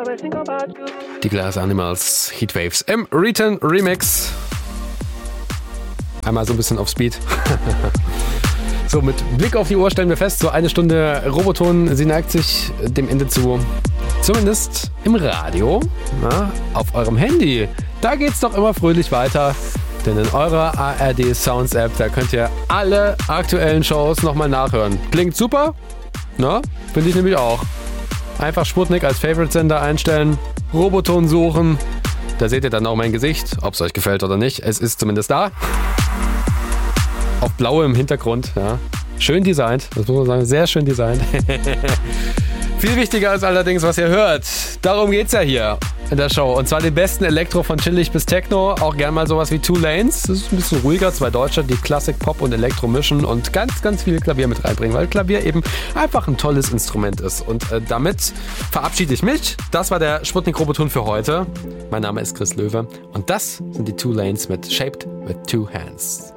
Die Glass Animals Heatwaves im Return Remix. Einmal so ein bisschen auf Speed. So, mit Blick auf die Uhr stellen wir fest, so eine Stunde Roboton, sie neigt sich dem Ende zu. Zumindest im Radio, na, auf eurem Handy. Da geht's doch immer fröhlich weiter. Denn in eurer ARD Sounds App, da könnt ihr alle aktuellen Shows nochmal nachhören. Klingt super? Na, finde ich nämlich auch. Einfach Sputnik als Favorite-Sender einstellen, Roboton suchen. Da seht ihr dann auch mein Gesicht, ob es euch gefällt oder nicht. Es ist zumindest da. Auf blauem Hintergrund, ja. Schön designt, das muss man sagen, sehr schön designt. Viel wichtiger ist allerdings, was ihr hört. Darum geht's ja hier in der Show. Und zwar den besten Elektro von chillig bis Techno. Auch gern mal sowas wie Two Lanes. Das ist ein bisschen ruhiger. Zwei Deutsche, die Klassik, Pop und Elektro mischen und ganz, ganz viel Klavier mit reinbringen, weil Klavier eben einfach ein tolles Instrument ist. Und damit verabschiede ich mich. Das war der Sputnik Roboton für heute. Mein Name ist Chris Löwe. Und das sind die Two Lanes mit Shaped with Two Hands.